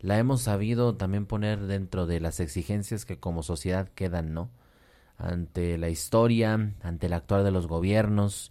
la hemos sabido también poner dentro de las exigencias que como sociedad quedan, ¿no? Ante la historia, ante el actuar de los gobiernos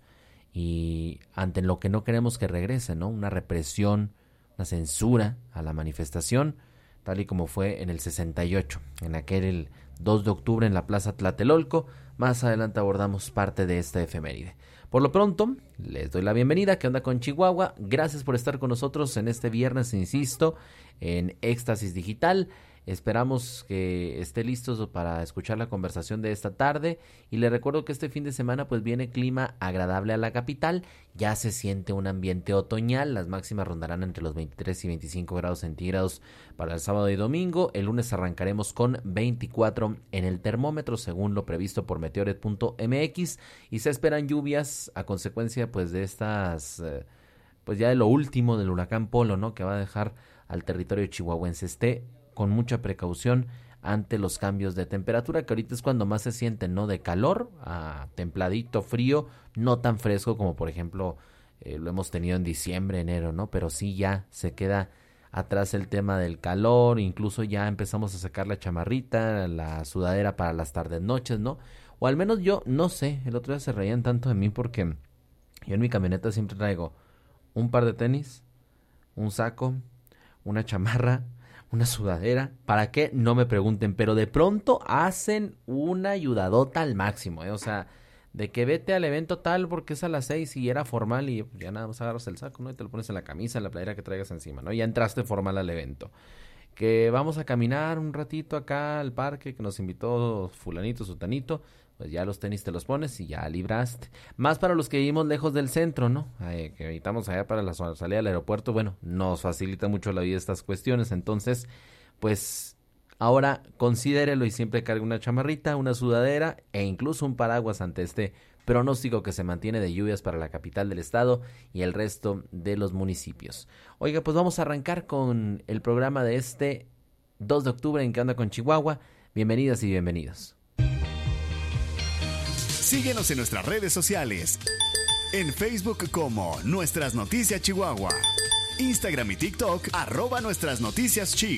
y ante lo que no queremos que regrese, ¿no? Una represión, una censura a la manifestación, tal y como fue en el 68, en aquel 2 de octubre en la Plaza Tlatelolco. Más adelante abordamos parte de esta efeméride. Por lo pronto, les doy la bienvenida. ¿Qué onda con Chihuahua? Gracias por estar con nosotros en este viernes, insisto, en Éxtasis Digital. Esperamos que esté listos para escuchar la conversación de esta tarde y le recuerdo que este fin de semana pues viene clima agradable a la capital, ya se siente un ambiente otoñal, las máximas rondarán entre los 23 y 25 grados centígrados para el sábado y domingo, el lunes arrancaremos con 24 en el termómetro según lo previsto por meteoret.mx y se esperan lluvias a consecuencia pues de estas, pues ya de lo último del huracán Polo, ¿no? Que va a dejar al territorio chihuahuense. Con mucha precaución ante los cambios de temperatura, que ahorita es cuando más se siente, ¿no? De calor a templadito, frío, no tan fresco como por ejemplo lo hemos tenido en diciembre, enero, ¿no? Pero sí ya se queda atrás el tema del calor, incluso ya empezamos a sacar la chamarrita, la sudadera para las tardes, noches, ¿no? O al menos yo, no sé, el otro día se reían tanto de mí porque yo en mi camioneta siempre traigo un par de tenis, un saco, una chamarra, una sudadera, ¿para qué? No me pregunten, pero de pronto hacen una ayudadota al máximo, o sea, de que vete al evento tal porque es a las 6 y era formal y ya nada más agarras el saco, ¿no? Y te lo pones en la camisa, en la playera que traigas encima, ¿no? Ya entraste formal al evento. Que vamos a caminar un ratito acá al parque que nos invitó fulanito, sutanito, pues ya los tenis te los pones y ya libraste. Más para los que vivimos lejos del centro, ¿no? Que evitamos allá para la salida del aeropuerto, bueno, nos facilita mucho la vida estas cuestiones, entonces, pues, ahora considérelo y siempre cargue una chamarrita, una sudadera e incluso un paraguas ante este pronóstico que se mantiene de lluvias para la capital del estado y el resto de los municipios. Oiga, pues vamos a arrancar con el programa de este 2 de octubre en ¿Qué onda con Chihuahua? Bienvenidas y bienvenidos. Síguenos en nuestras redes sociales. En Facebook como Nuestras Noticias Chihuahua. Instagram y TikTok @Nuestras Noticias Chi.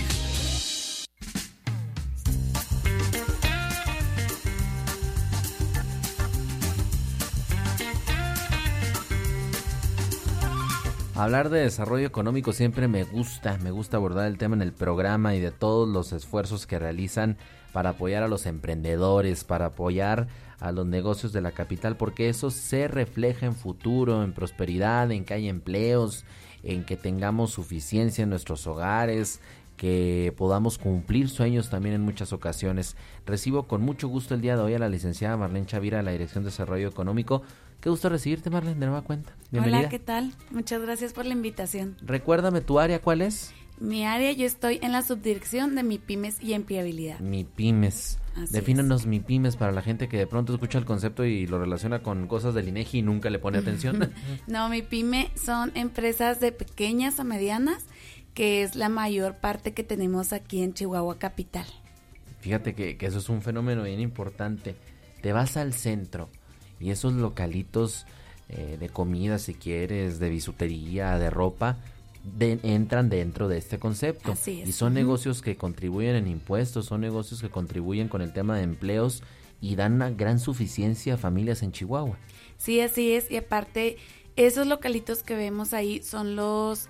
Hablar de desarrollo económico siempre me gusta abordar el tema en el programa y de todos los esfuerzos que realizan para apoyar a los emprendedores, para apoyar a los negocios de la capital, porque eso se refleja en futuro, en prosperidad, en que haya empleos, en que tengamos suficiencia en nuestros hogares, que podamos cumplir sueños también en muchas ocasiones. Recibo con mucho gusto el día de hoy a la licenciada Marlene Chavira de la Dirección de Desarrollo Económico. Qué gusto recibirte, Marlene, de nueva cuenta. Bienvenida. Hola, ¿qué tal? Muchas gracias por la invitación. Recuérdame tu área, ¿cuál es? Mi área, yo estoy en la subdirección de MIPYMES y empleabilidad. MIPYMES. Defínanos MIPYMES para la gente que de pronto escucha el concepto y lo relaciona con cosas del INEGI y nunca le pone atención. No, MIPYME son empresas de pequeñas a medianas, que es la mayor parte que tenemos aquí en Chihuahua capital. Fíjate que eso es un fenómeno bien importante. Te vas al centro y esos localitos de comida, si quieres, de bisutería, de ropa, entran dentro de este concepto. Así es. Y son negocios que contribuyen en impuestos, son negocios que contribuyen con el tema de empleos y dan una gran suficiencia a familias en Chihuahua. Sí, así es. Y aparte, esos localitos que vemos ahí son los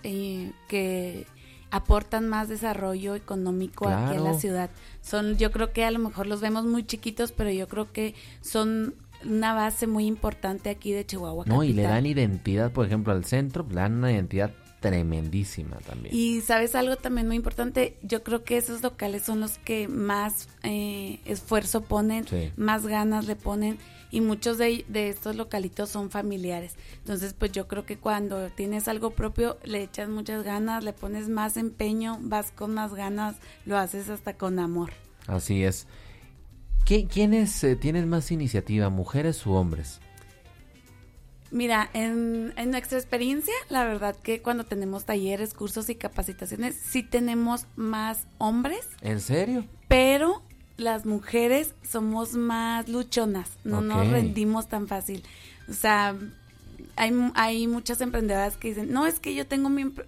que aportan más desarrollo económico aquí en la ciudad. Yo creo que a lo mejor los vemos muy chiquitos, pero yo creo que son una base muy importante aquí de Chihuahua capital. No, y le dan identidad, por ejemplo, al centro, le dan una identidad tremendísima también. Y ¿sabes algo también muy importante? Yo creo que esos locales son los que más esfuerzo ponen, sí, más ganas le ponen, y muchos de estos localitos son familiares. Entonces, pues yo creo que cuando tienes algo propio, le echas muchas ganas, le pones más empeño, vas con más ganas, lo haces hasta con amor. Así es. ¿Quiénes tienen más iniciativa, mujeres u hombres? Mira, en nuestra experiencia, la verdad que cuando tenemos talleres, cursos y capacitaciones, sí tenemos más hombres. ¿En serio? Pero las mujeres somos más luchonas, no nos rendimos tan fácil. O sea, hay muchas emprendedoras que dicen, no, es que yo tengo mi